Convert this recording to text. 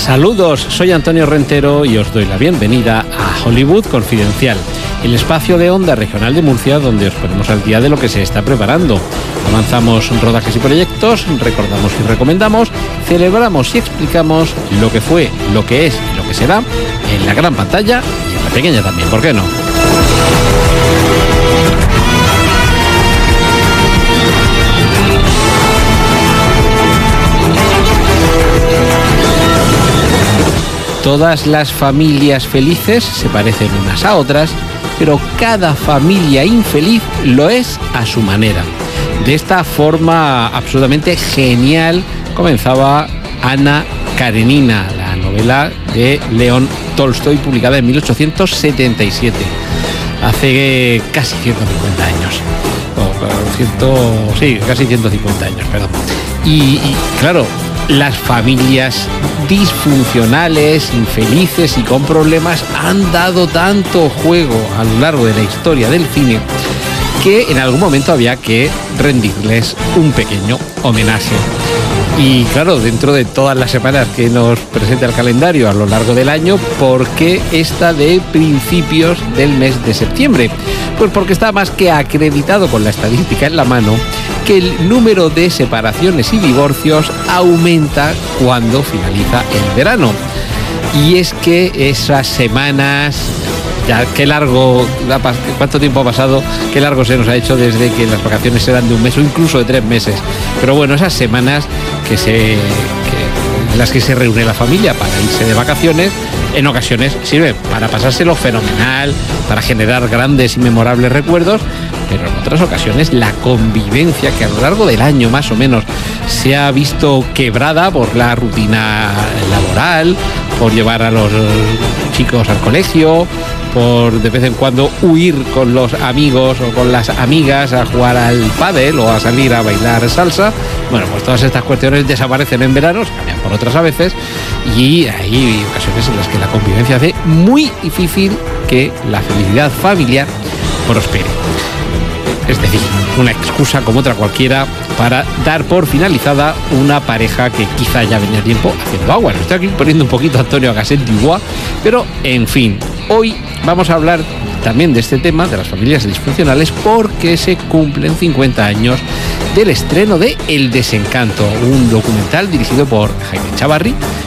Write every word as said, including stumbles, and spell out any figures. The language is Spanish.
Saludos, soy Antonio Rentero y os doy la bienvenida a Hollywood Confidencial, el espacio de Onda Regional de Murcia donde os ponemos al día de lo que se está preparando. Avanzamos rodajes y proyectos, recordamos y recomendamos, celebramos y explicamos lo que fue, lo que es y lo que será en la gran pantalla y en la pequeña también, ¿por qué no? Todas las familias felices se parecen unas a otras, pero cada familia infeliz lo es a su manera. De esta forma absolutamente genial comenzaba Ana Karenina, la novela de León Tolstoy, publicada en mil ochocientos setenta y siete, hace casi ciento cincuenta años. O, ciento, sí, casi ciento cincuenta años, perdón. Y, y claro, las familias disfuncionales, infelices y con problemas han dado tanto juego a lo largo de la historia del cine que en algún momento había que rendirles un pequeño homenaje. Y claro, dentro de todas las semanas que nos presenta el calendario a lo largo del año, ¿por qué esta de principios del mes de septiembre? Pues porque está más que acreditado con la estadística en la mano que el número de separaciones y divorcios aumenta cuando finaliza el verano. Y es que esas semanas, ya qué largo, cuánto tiempo ha pasado, qué largo se nos ha hecho desde que las vacaciones eran de un mes o incluso de tres meses. Pero bueno, esas semanas que se, que, en las que se reúne la familia para irse de vacaciones, en ocasiones sirve para pasárselo fenomenal, para generar grandes y memorables recuerdos, pero en otras ocasiones la convivencia que a lo largo del año más o menos se ha visto quebrada por la rutina laboral, por llevar a los chicos al colegio, por de vez en cuando huir con los amigos o con las amigas a jugar al pádel o a salir a bailar salsa. Bueno, pues todas estas cuestiones desaparecen en verano, se cambian por otras a veces, y hay ocasiones en las que la convivencia hace muy difícil que la felicidad familiar prospere. Es decir, una excusa como otra cualquiera para dar por finalizada una pareja que quizá ya venía tiempo haciendo agua. Lo estoy aquí poniendo un poquito Antonio a Gasset Dubois, pero en fin, hoy vamos a hablar también de este tema, de las familias disfuncionales, porque se cumplen cincuenta años del estreno de El Desencanto, un documental dirigido por Jaime Chavarri,